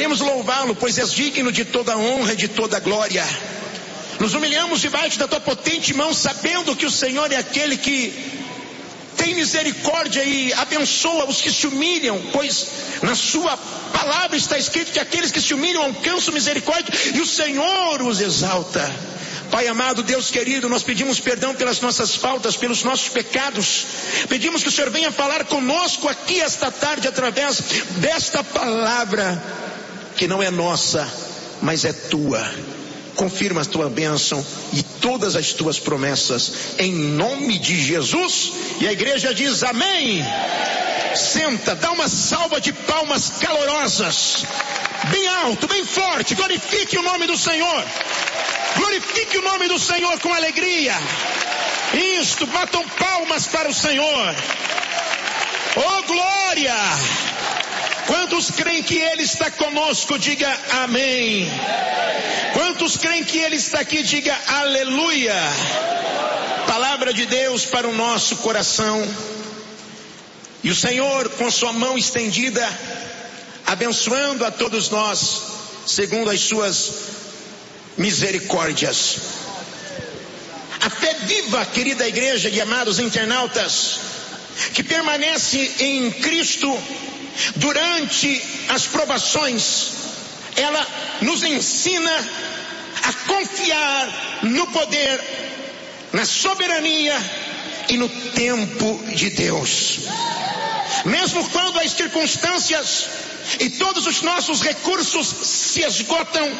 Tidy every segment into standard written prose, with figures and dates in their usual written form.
Queremos louvá-lo, pois és digno de toda honra e de toda glória. Nos humilhamos debaixo da tua potente mão, sabendo que o Senhor é aquele que tem misericórdia e abençoa os que se humilham, pois na sua palavra está escrito que aqueles que se humilham alcançam misericórdia e o Senhor os exalta. Pai amado, Deus querido, nós pedimos perdão pelas nossas faltas, pelos nossos pecados. Pedimos que o Senhor venha falar conosco aqui esta tarde através desta palavra que não é nossa, mas é tua. Confirma a tua bênção e todas as tuas promessas em nome de Jesus. E a igreja diz amém. Senta, dá uma salva de palmas calorosas, bem alto, bem forte. Glorifique o nome do Senhor. Glorifique o nome do Senhor com alegria. Isto, batam palmas para o Senhor. Oh glória! Quantos creem que Ele está conosco, diga amém. Quantos creem que Ele está aqui, diga aleluia. Palavra de Deus para o nosso coração. E o Senhor, com sua mão estendida, abençoando a todos nós, segundo as suas misericórdias. A fé viva, querida igreja e amados internautas, que permanece em Cristo durante as provações, ela nos ensina a confiar no poder, na soberania e no tempo de Deus. Mesmo quando as circunstâncias e todos os nossos recursos se esgotam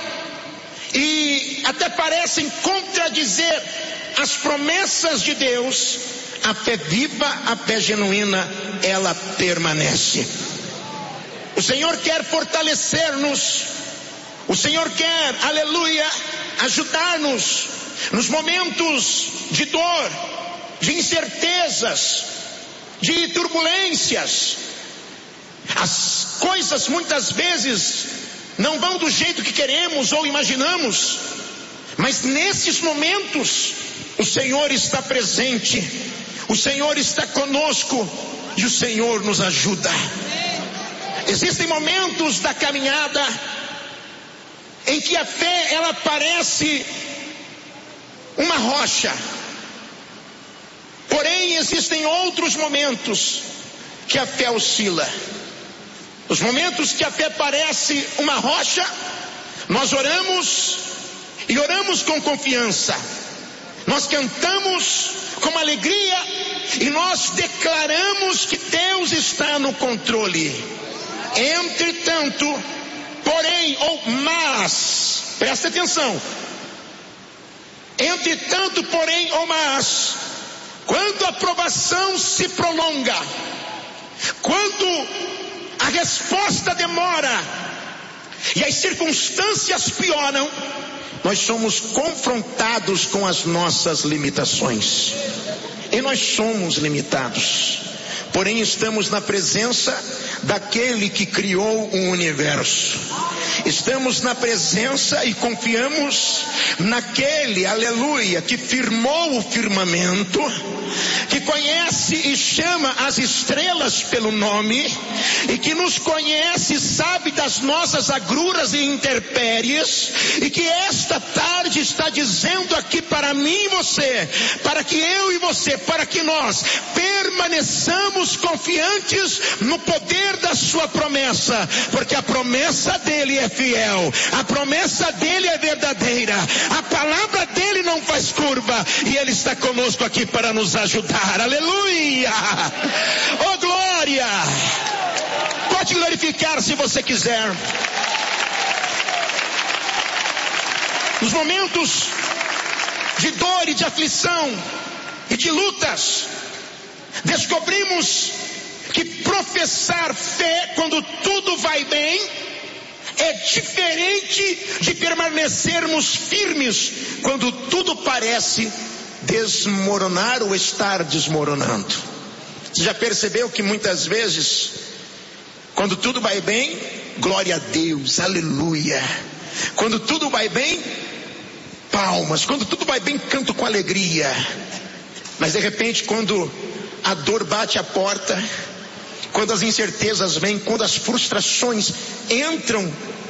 e até parecem contradizer as promessas de Deus, a fé viva, a fé genuína, ela permanece. O Senhor quer fortalecer-nos, o Senhor quer, aleluia, ajudar-nos nos momentos de dor, de incertezas, de turbulências. As coisas muitas vezes não vão do jeito que queremos ou imaginamos, mas nesses momentos o Senhor está presente, o Senhor está conosco e o Senhor nos ajuda. Existem momentos da caminhada em que a fé ela parece uma rocha. Porém, existem outros momentos que a fé oscila. Os momentos que a fé parece uma rocha, nós oramos e oramos com confiança. Nós cantamos com alegria e nós declaramos que Deus está no controle. Entretanto, porém, ou mas, presta atenção. Entretanto, porém, ou mas, quando a provação se prolonga, quando a resposta demora e as circunstâncias pioram, nós somos confrontados com as nossas limitações. E nós somos limitados. Porém, estamos na presença daquele que criou o universo. Estamos na presença e confiamos naquele, aleluia, que firmou o firmamento, que conhece e chama as estrelas pelo nome, e que nos conhece e sabe das nossas agruras e intempéries, e que esta tarde está dizendo aqui para mim e você, para que eu e você, para que nós permaneçamos confiantes no poder da sua promessa, porque a promessa dele é fiel, a promessa dele é verdadeira, a palavra dele não faz curva, e ele está conosco aqui para nos ajudar. Aleluia! Oh glória! Pode glorificar se você quiser. Nos momentos de dor e de aflição e de lutas, descobrimos que professar fé quando tudo vai bem é diferente de permanecermos firmes quando tudo parece desmoronar ou estar desmoronando. Você já percebeu que muitas vezes, quando tudo vai bem, glória a Deus, aleluia. Quando tudo vai bem, palmas. Quando tudo vai bem, canto com alegria. Mas de repente, quando a dor bate a porta, quando as incertezas vêm, quando as frustrações entram